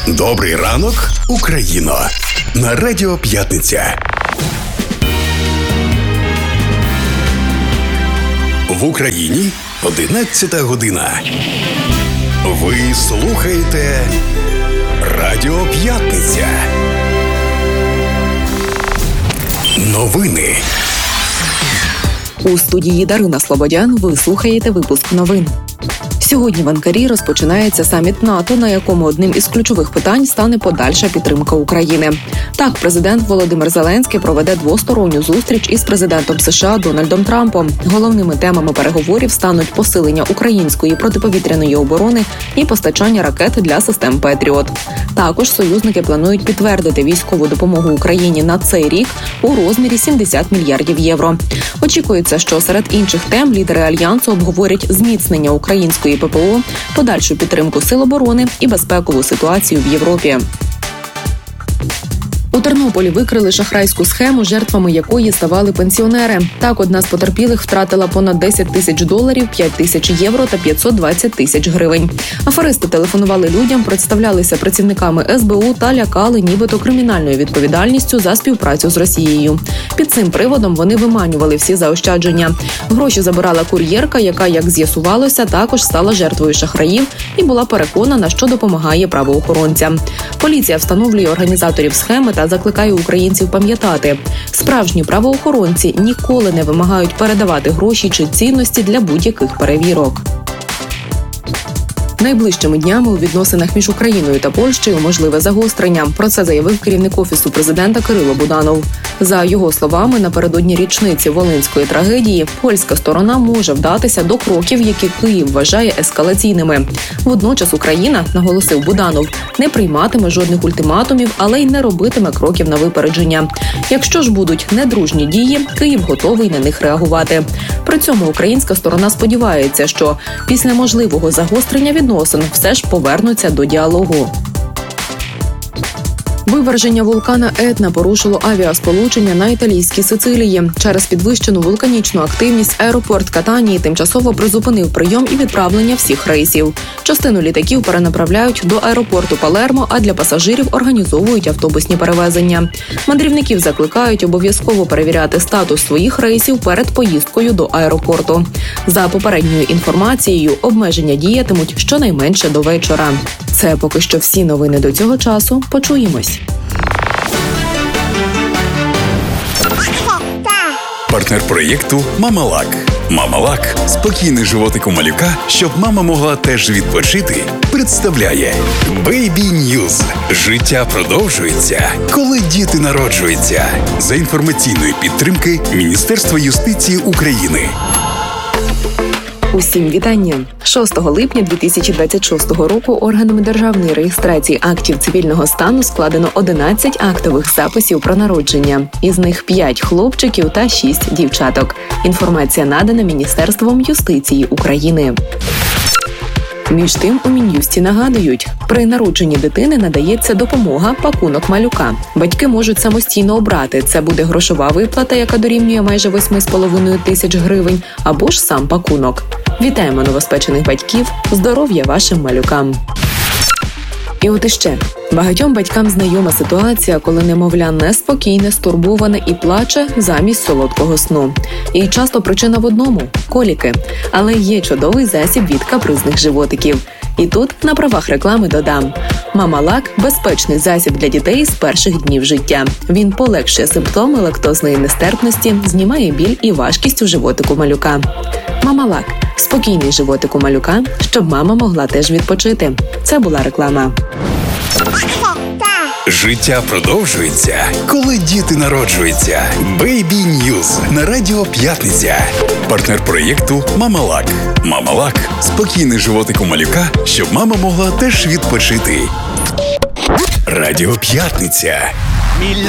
Добрий ранок, Україно! На Радіо П'ятниця. В Україні 11 година. Ви слухаєте Радіо П'ятниця. Новини. У студії Дарина Слободян ви слухаєте випуск новин. Сьогодні в Анкарі розпочинається саміт НАТО, на якому одним із ключових питань стане подальша підтримка України. Так, президент Володимир Зеленський проведе двосторонню зустріч із президентом США Дональдом Трампом. Головними темами переговорів стануть посилення української протиповітряної оборони і постачання ракет для систем «Петріот». Також союзники планують підтвердити військову допомогу Україні на цей рік у розмірі 70 мільярдів євро. Очікується, що серед інших тем лідери Альянсу обговорять зміцнення української ППО, подальшу підтримку сил оборони і безпекову ситуацію в Європі. У Тернополі викрили шахрайську схему, жертвами якої ставали пенсіонери. Так, одна з потерпілих втратила понад 10 тисяч доларів, 5 тисяч євро та 520 тисяч гривень. Аферисти телефонували людям, представлялися працівниками СБУ та лякали нібито кримінальною відповідальністю за співпрацю з Росією. Під цим приводом вони виманювали всі заощадження. Гроші забирала кур'єрка, яка, як з'ясувалося, також стала жертвою шахраїв і була переконана, що допомагає правоохоронцям. Поліція встановлює організаторів схеми та закликає українців пам'ятати, справжні правоохоронці ніколи не вимагають передавати гроші чи цінності для будь-яких перевірок. Найближчими днями у відносинах між Україною та Польщею можливе загострення. Про це заявив керівник Офісу президента Кирило Буданов. За його словами, напередодні річниці Волинської трагедії польська сторона може вдатися до кроків, які Київ вважає ескалаційними. Водночас Україна, наголосив Буданов, не прийматиме жодних ультиматумів, але й не робитиме кроків на випередження. Якщо ж будуть недружні дії, Київ готовий на них реагувати. При цьому українська сторона сподівається, що після можливого загострення відносин все ж повернуться до діалогу. Виверження вулкана Етна порушило авіасполучення на італійській Сицилії. Через підвищену вулканічну активність аеропорт Катанії тимчасово призупинив прийом і відправлення всіх рейсів. Частину літаків перенаправляють до аеропорту Палермо, а для пасажирів організовують автобусні перевезення. Мандрівників закликають обов'язково перевіряти статус своїх рейсів перед поїздкою до аеропорту. За попередньою інформацією, обмеження діятимуть щонайменше до вечора. Це поки що всі новини до цього часу. Почуємось. Партнер проєкту «Мамалак». «Мамалак» – спокійний животик у малюка, щоб мама могла теж відпочити, представляє Baby News. Життя продовжується, коли діти народжуються. За інформаційної підтримки Міністерства юстиції України. Усім вітання! 6 липня 2026 року органами державної реєстрації актів цивільного стану складено 11 актових записів про народження. Із них 5 хлопчиків та 6 дівчаток. Інформація надана Міністерством юстиції України. Між тим, у Мін'юсті нагадують, при народженні дитини надається допомога пакунок малюка. Батьки можуть самостійно обрати, це буде грошова виплата, яка дорівнює майже 8,5 тисяч гривень, або ж сам пакунок. Вітаємо новоспечених батьків, здоров'я вашим малюкам! І от іще. Багатьом батькам знайома ситуація, коли немовля неспокійне, стурбоване і плаче замість солодкого сну. І часто причина в одному – коліки. Але є чудовий засіб від капризних животиків. І тут на правах реклами додам. «Мамалак» – безпечний засіб для дітей з перших днів життя. Він полегшує симптоми лактозної нестерпності, знімає біль і важкість у животику малюка. «Мамалак» – спокійний животик у малюка, щоб мама могла теж відпочити. Це була реклама. Життя продовжується, коли діти народжуються. Baby News на Радіо П'ятниця. Партнер проєкту «Мамалак». «Мамалак» – спокійний животик у малюка, щоб мама могла теж відпочити. Радіо П'ятниця.